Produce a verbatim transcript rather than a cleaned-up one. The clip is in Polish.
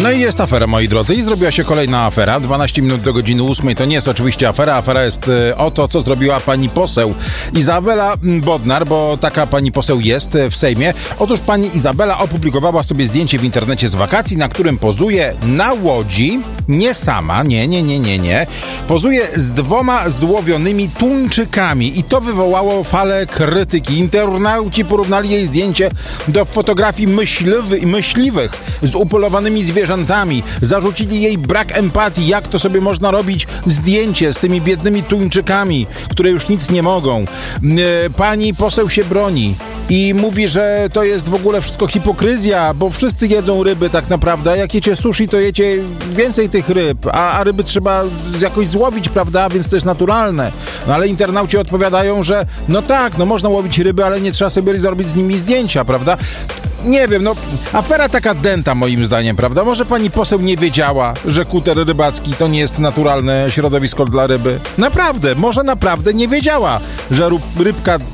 No i jest afera, moi drodzy, i zrobiła się kolejna afera. dwanaście minut do godziny ósmej to nie jest oczywiście afera. Afera jest y, o to, co zrobiła pani poseł Izabela Bodnar, bo taka pani poseł jest w Sejmie. Otóż pani Izabela opublikowała sobie zdjęcie w internecie z wakacji, na którym pozuje na łodzi, nie sama, nie, nie, nie, nie, nie, pozuje z dwoma złowionymi tuńczykami i to wywołało falę krytyki. Internauci porównali jej zdjęcie do fotografii myśliwy, myśliwych z upolowanymi zwierzętami. Zarzucili jej brak empatii. Jak to sobie można robić zdjęcie z tymi biednymi tuńczykami, które już nic nie mogą. Pani poseł się broni i mówi, że to jest w ogóle wszystko hipokryzja, bo wszyscy jedzą ryby tak naprawdę, a jak jecie sushi, to jecie więcej tych ryb, a, a ryby trzeba jakoś złowić, prawda, więc to jest naturalne. No ale internauci odpowiadają, że no tak, no można łowić ryby, ale nie trzeba sobie zrobić z nimi zdjęcia, prawda? Nie wiem, no afera taka dęta moim zdaniem, prawda? Może pani poseł nie wiedziała, że kuter rybacki to nie jest naturalne środowisko dla ryby? Naprawdę, może naprawdę nie wiedziała, że rybka